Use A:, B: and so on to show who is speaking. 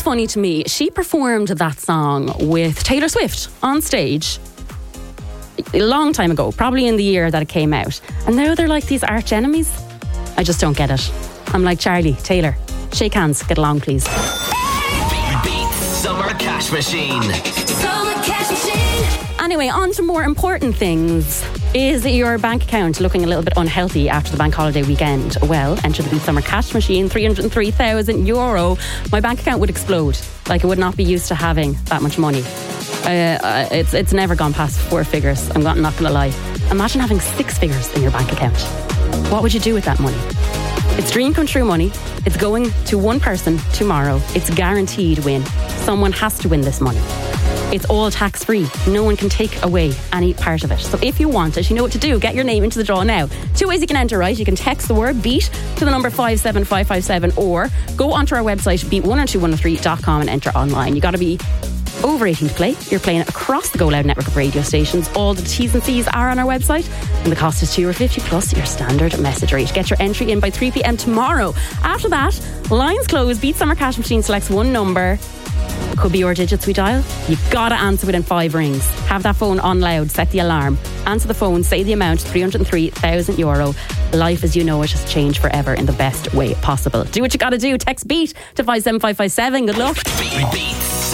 A: funny to me. She performed that song with Taylor Swift on stage a long time ago, probably in the year that it came out. And now they're like these arch enemies. I just don't get it. I'm like, Charlie, Taylor, shake hands, get along, please.
B: Beat Summer Cash Machine.
C: Summer Cash Machine.
A: Anyway, on to more important things. Is your bank account looking a little bit unhealthy after the bank holiday weekend? Well, enter the Beat Summer Cash Machine, €303,000. My bank account would explode. Like, it would not be used to having that much money. It's never gone past 4 figures. I'm not going to lie. Imagine having 6 figures in your bank account. What would you do with that money? It's dream come true money. It's going to one person tomorrow. It's guaranteed win. Someone has to win this money. It's all tax-free. No one can take away any part of it. So if you want it, you know what to do. Get your name into the draw now. 2 ways you can enter, right? You can text the word BEAT to the number 57557, or go onto our website, beat102103.com, and enter online. You got to be over 18 to play. You're playing it across the Go Loud network of radio stations. All the T's and C's are on our website, and the cost is €2.50 plus your standard message rate. Get your entry in by 3 p.m. tomorrow. After that, lines close. Beat Summer Cash Machine selects one number. Could be your digits we dial. You've got to answer within 5 rings. Have that phone on loud. Set the alarm. Answer the phone. Say the amount. €303,000. Life as you know it has changed forever in the best way possible. Do what you got to do. Text BEAT to 57557. Good luck.
B: Beat